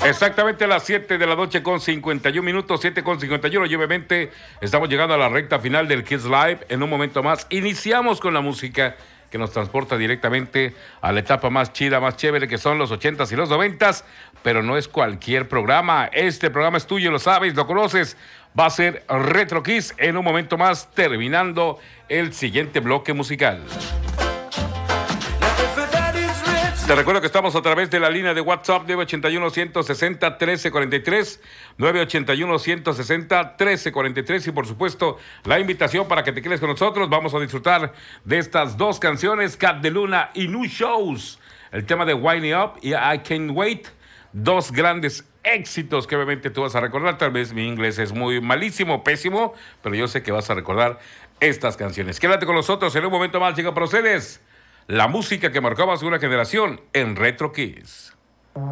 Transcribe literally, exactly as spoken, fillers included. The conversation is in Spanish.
Exactamente a las siete de la noche con cincuenta y un minutos, siete con cincuenta y uno. Y obviamente estamos llegando a la recta final del Kids Live. En un momento más iniciamos con la música que nos transporta directamente a la etapa más chida, más chévere, que son los ochentas y los noventas. Pero no es cualquier programa. Este programa es tuyo, lo sabes, lo conoces. Va a ser Retro Kids en un momento más, terminando el siguiente bloque musical. Te recuerdo que estamos a través de la línea de WhatsApp nueve ochenta y uno, ciento sesenta, trece cuarenta y tres, nueve ochenta y uno, ciento sesenta, trece cuarenta y tres y por supuesto la invitación para que te quedes con nosotros. Vamos a disfrutar de estas dos canciones, Cat de Luna y New Shows. El tema de Winding Up y I Can't Wait, dos grandes éxitos que obviamente tú vas a recordar. Tal vez mi inglés es muy malísimo, pésimo, pero yo sé que vas a recordar estas canciones. Quédate con nosotros, en un momento más llega para ustedes la música que marcaba a una generación en Retro Kids.